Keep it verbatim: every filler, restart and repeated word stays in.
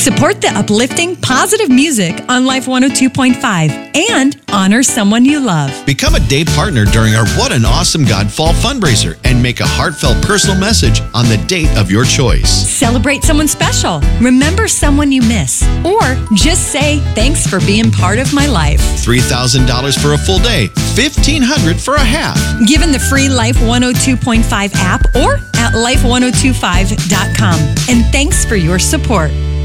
Support the uplifting, positive music on Life one oh two point five and honor someone you love. Become a day partner during our What an Awesome God Fall fundraiser and make a heartfelt personal message on the date of your choice. Celebrate someone special. Remember someone you miss. Or just say, thanks for being part of my life. three thousand dollars for a full day, fifteen hundred dollars for a half. Given the free Life one oh two point five app or at life ten twenty-five dot com. And thanks for your support.